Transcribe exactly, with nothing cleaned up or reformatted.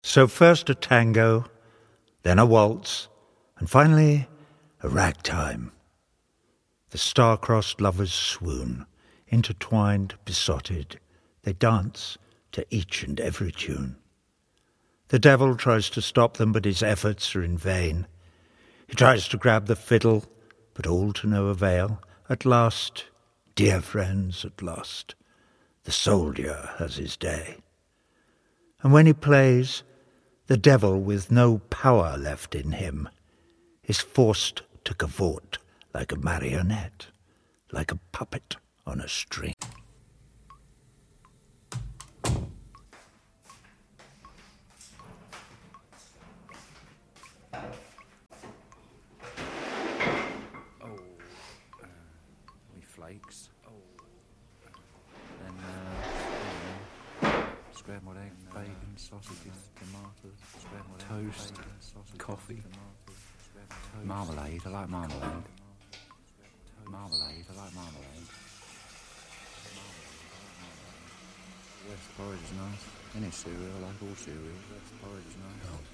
So first a tango, then a waltz, and finally a ragtime. The star-crossed lovers swoon, intertwined, besotted. They dance to each and every tune. The devil tries to stop them, but his efforts are in vain. He tries to grab the fiddle, but all to no avail. At last, dear friends, at last, the soldier has his day. And when he plays, the devil, with no power left in him, is forced to cavort like a marionette, like a puppet on a string. Flakes. Oh. Then uh, scrambled egg, bacon, sausages, tomatoes, scrambled toast, egg, bacon, sausages, coffee, tomatoes, toast, marmalade. I like marmalade. Marmalade. I like marmalade. West porridge is nice. Any cereal, I like all cereals. West porridge is nice. Oh.